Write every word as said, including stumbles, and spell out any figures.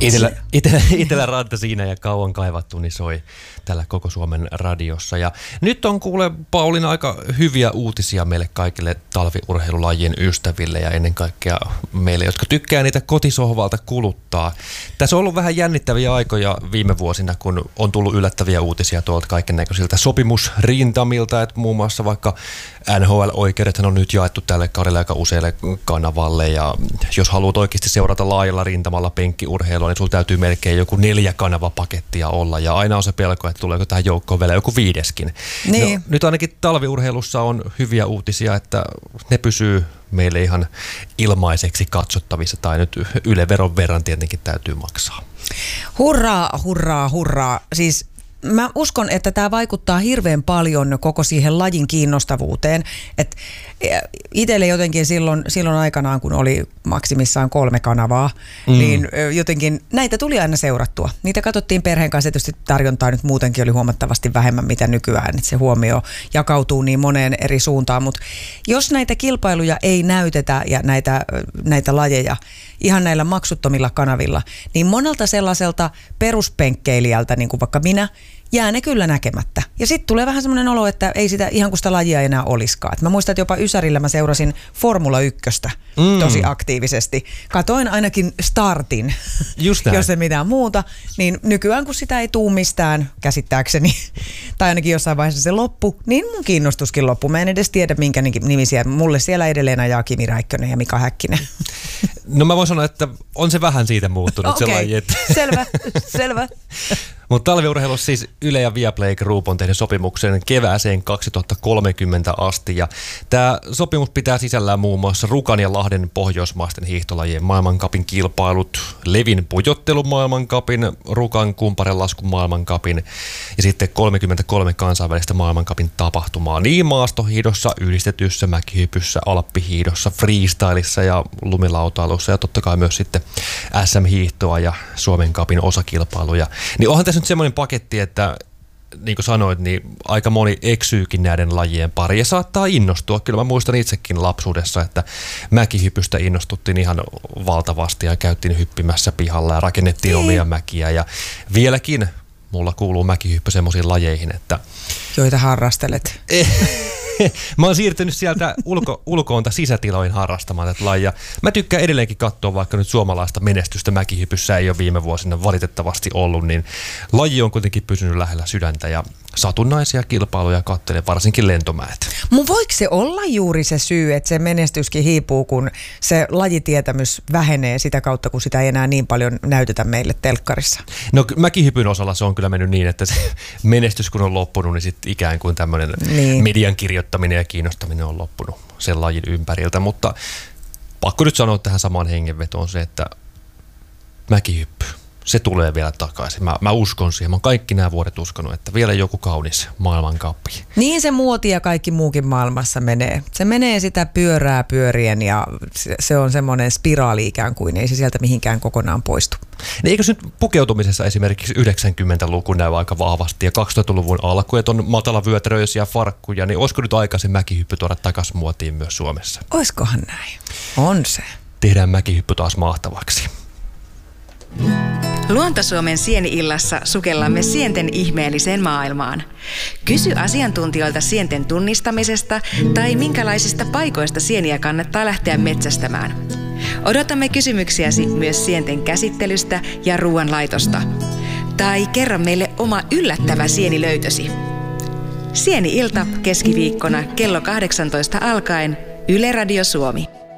Itelä, itelä, Iteläranta siinä ja kauan kaivattu, niin soi tällä koko Suomen radiossa. Ja nyt on kuule Pauliina aika hyviä uutisia meille kaikille talviurheilulajien ystäville ja ennen kaikkea meille, jotka tykkää niitä kotisohvalta kuluttaa. Tässä on ollut vähän jännittäviä aikoja viime vuosina, kun on tullut yllättäviä uutisia tuolta kaikennäköisiltä sopimusrintamilta, että muun muassa vaikka N H L-oikeudethan on nyt jaettu tälle kaudelle aika useille kanavalle ja jos haluat oikeasti seurata laajalla rintamalla penkkiurheilua, niin sulla täytyy melkein joku neljä kanavapakettia olla ja aina on se pelko, että tuleeko tähän joukkoon vielä joku viideskin. Niin. No, nyt ainakin talviurheilussa on hyviä uutisia, että ne pysyy meille ihan ilmaiseksi katsottavissa tai nyt Yle-veron verran tietenkin täytyy maksaa. Hurraa, hurraa, hurraa. Siis mä uskon, että tämä vaikuttaa hirveän paljon koko siihen lajin kiinnostavuuteen. Et itselle jotenkin silloin, silloin aikanaan, kun oli maksimissaan kolme kanavaa, mm. niin jotenkin näitä tuli aina seurattua. Niitä katsottiin perheen kanssa, tietysti tarjontaa nyt muutenkin oli huomattavasti vähemmän mitä nykyään, että se huomio jakautuu niin moneen eri suuntaan. Mutta jos näitä kilpailuja ei näytetä ja näitä, näitä lajeja ihan näillä maksuttomilla kanavilla, niin monelta sellaiselta peruspenkkeilijältä, niin kuin vaikka minä, jää ne kyllä näkemättä. Ja sitten tulee vähän semmoinen olo, että ei sitä ihan kuin sitä lajia enää olisikaan. Et mä muistan, että jopa Ysärillä mä seurasin Formula ykköstä mm. tosi aktiivisesti. Katoin ainakin startin, jos ei mitään muuta. Niin nykyään kun sitä ei tuu mistään käsittääkseni, tai ainakin jossain vaiheessa se loppu, niin mun kiinnostuskin loppu. Mä en edes tiedä minkä nimisiä. Mulle siellä edelleen ajaa Kimi Räikkönen ja Mika Häkkinen. No mä voin sanoa, että on se vähän siitä muuttunut okay. se laji. Että selvä, selvä. Mutta talviurheilussa siis Yle ja Viaplay Group on tehnyt sopimuksen kevääseen kaksituhattakolmekymmentä asti. Ja tämä sopimus pitää sisällään muun muassa Rukan ja Lahden pohjoismaisten hiihtolajien maailmancupin kilpailut, Levin pujottelun maailmancupin, Rukan kumparenlaskun maailmancupin ja sitten kolmekymmentäkolme kansainvälistä maailmancupin tapahtumaa niin maastohiidossa, yhdistetyssä, mäkihypyssä, alppihiidossa, freestylissa ja lumilautailussa ja totta kai myös sitten S M-hiihtoa ja Suomen cupin osakilpailuja. Niin onhan tässä nyt semmoinen paketti, että niin kuin sanoit, niin aika moni eksyykin näiden lajien pari ja saattaa innostua. Kyllä mä muistan itsekin lapsuudessa, että mäkihypystä innostuttiin ihan valtavasti ja käytiin hyppimässä pihalla ja rakennettiin niin omia mäkiä. Ja vieläkin mulla kuuluu mäkihyppy semmoisiin lajeihin, että joita harrastelet. Mä oon siirtynyt sieltä ulko, ulkoonta sisätiloihin harrastamaan tätä lajia. Mä tykkään edelleenkin katsoa, vaikka nyt suomalaista menestystä mäkihypyssä ei ole viime vuosina valitettavasti ollut, niin laji on kuitenkin pysynyt lähellä sydäntä ja satunnaisia kilpailuja katselen, varsinkin lentomäet. Mun voiko se olla juuri se syy, että se menestyskin hiipuu, kun se lajitietämys vähenee sitä kautta, kun sitä ei enää niin paljon näytetä meille telkkarissa? No mäkihypyn osalla se on kyllä mennyt niin, että se menestys kun on loppunut, niin sitten ikään kuin tämmöinen niin median kirjoittaminen ja kiinnostaminen on loppunut sen lajin ympäriltä, mutta pakko nyt sanoa tähän samaan hengenvetoon se, että mäkihyppy, se tulee vielä takaisin. Mä, mä uskon siihen. Mä oon kaikki nämä vuodet uskonut, että vielä joku kaunis maailmancuppi. Niin se muoti ja kaikki muukin maailmassa menee. Se menee sitä pyörää pyörien ja se, se on semmoinen spiraali ikään kuin. Ei se sieltä mihinkään kokonaan poistu. Niin eikö nyt pukeutumisessa esimerkiksi yhdeksänkymmentäluku näy aika vahvasti ja kaksituhattaluvun alku, että on matalavyötäröisiä farkkuja, niin olisiko nyt aikaisin mäkihyppy tuoda takaisin muotiin myös Suomessa? Oiskohan näin? On se. Tehdään mäkihyppy taas mahtavaksi. Luontosuomen Sieni-illassa sukellamme sienten ihmeelliseen maailmaan. Kysy asiantuntijoilta sienten tunnistamisesta tai minkälaisista paikoista sieniä kannattaa lähteä metsästämään. Odotamme kysymyksiäsi myös sienten käsittelystä ja ruoanlaitosta. Tai kerro meille oma yllättävä sienilöytösi. Sieni-ilta keskiviikkona kello kahdeksantoista alkaen Yle Radio Suomi.